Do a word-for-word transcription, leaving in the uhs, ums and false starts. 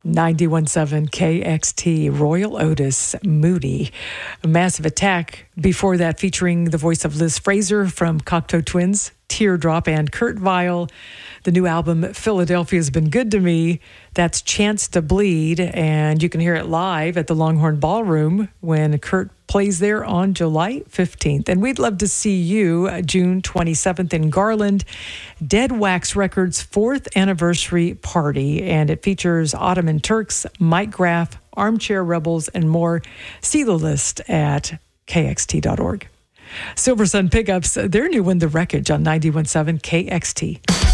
ninety-one point seven K X T, Royal Otis, Moody. A Massive Attack before that, featuring the voice of Liz Fraser from Cocteau Twins, Teardrop, and Kurt Vile. The new album, Philadelphia's Been Good to Me. That's Chance to Bleed, and you can hear it live at the Longhorn Ballroom when Kurt plays there on July fifteenth. And we'd love to see you June twenty-seventh in Garland, Dead Wax Records' fourth anniversary party, and it features Ottoman Turks, Mike Graff, Armchair Rebels, and more. See the list at K X T dot org. Silver Sun Pickups, their new one, The Wreckage, on ninety-one point seven K X T.